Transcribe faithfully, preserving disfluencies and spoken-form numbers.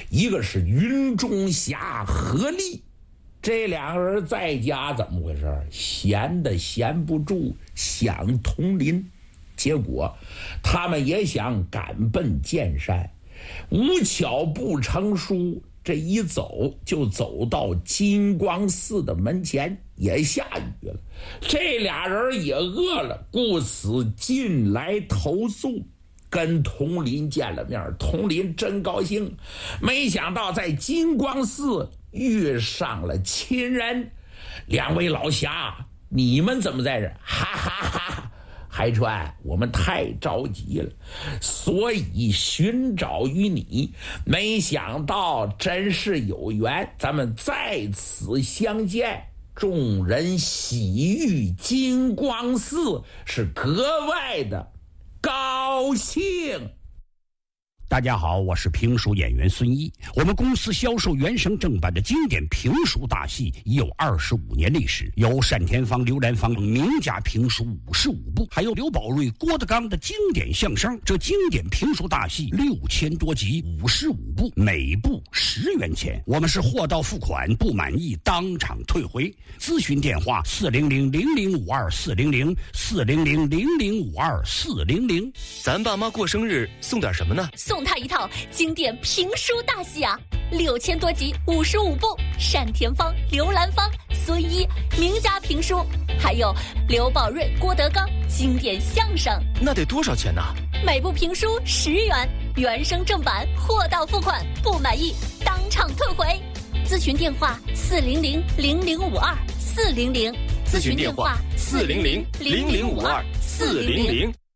一个是云中侠何力。这两个人在家怎么回事？闲的闲不住，想通灵，结果他们也想赶奔剑山，无巧不成书，这一走就走到金光寺的门前，也下雨了。这俩人也饿了，故此进来投宿，跟佟林见了面。佟林真高兴，没想到在金光寺遇上了亲人。两位老侠，你们怎么在这？哈哈哈！海川，我们太着急了，所以寻找于你，没想到真是有缘，咱们在此相见。众人喜遇金光寺，是格外的高兴。 大家好，我是评书演员孙一。我们公司销售原声正版的经典评书大戏已有二十五年历史，有单田芳、刘兰芳名家评书五十五部，还有刘宝瑞、郭德纲的经典相声。这经典评书大戏六千多集，五十五部，每部十元钱。我们是货到付款，不满意当场退回。咨询电话：四零零零零五二四零零四零零零零五二四零零。 咱爸妈过生日送点什么呢？ 送他一套经典评书大戏啊，六千多集，五十五部，单田芳、刘兰芳、孙一名家评书，还有刘宝瑞、郭德纲经典相声。 那得多少钱呢？ 每部评书十元，原声正版，货到付款，不满意当场退回。咨询电话：四零零零零五二四零零。 咨询电话：四零零零零五二四零零。